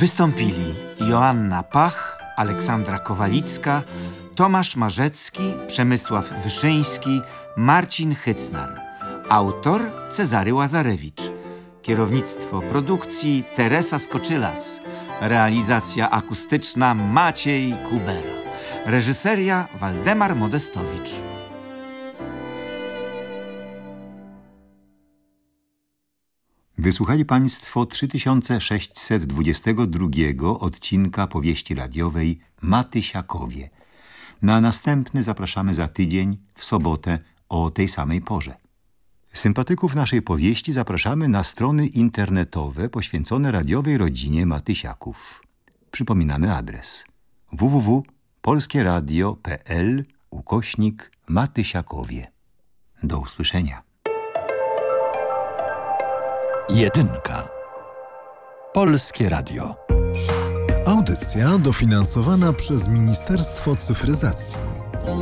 Wystąpili Joanna Pach, Aleksandra Kowalicka, Tomasz Marzecki, Przemysław Wyszyński, Marcin Hycnar. Autor Cezary Łazarewicz. Kierownictwo produkcji Teresa Skoczylas. Realizacja akustyczna Maciej Kubera. Reżyseria Waldemar Modestowicz. Wysłuchali Państwo 3622 odcinka powieści radiowej Matysiakowie. Na następny zapraszamy za tydzień, w sobotę o tej samej porze. Sympatyków naszej powieści zapraszamy na strony internetowe poświęcone radiowej rodzinie Matysiaków. Przypominamy adres www.polskieradio.pl/Matysiakowie. Do usłyszenia. Jedynka. Polskie Radio. Audycja dofinansowana przez Ministerstwo Cyfryzacji.